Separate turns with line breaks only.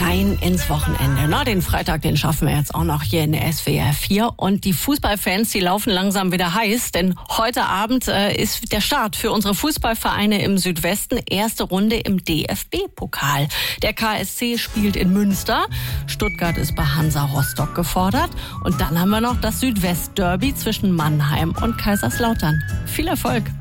rein ins Wochenende. Na, den Freitag, den schaffen wir jetzt auch noch hier in der SWR 4. Und die Fußballfans, die laufen langsam wieder heiß, denn heute Abend ist der Start für unsere Fußballvereine im Südwesten. Erste Runde im DFB-Pokal. Der KSC spielt in Münster. Stuttgart ist bei Hansa Rostock gefordert. Und dann haben wir noch das Südwest-Derby zwischen Mannheim und Kaiserslautern. Viel Erfolg!